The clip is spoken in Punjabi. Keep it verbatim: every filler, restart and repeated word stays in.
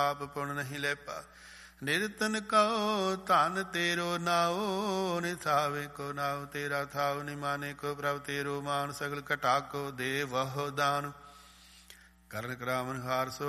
ਆਪ ਪੁਣ ਨਹੀਂ ਲੈਪਾ। ਨਿਰਤਨ ਕਉ ਧਨ ਤੇਰੋ ਨਾਉ, ਨਿਥਾਵੇ ਕੋ ਨਾਉ ਤੇਰਾ ਥਾਉ। ਨਿਮਾਨੇ ਕੋ ਪ੍ਰਭ ਤੇਰੋ ਮਾਨ, ਸਗਲ ਘਟਾ ਕੋ ਦੇ ਵਹੁ ਦਾਨ। ਕਰਨ ਕਰਾਵਨ ਹਾਰ ਸੋ